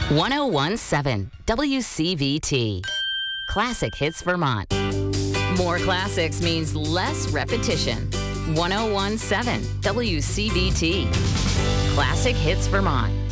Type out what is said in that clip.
1017 WCVT. Classic Hits Vermont. More classics means less repetition. 1017 WCVT. Classic Hits Vermont.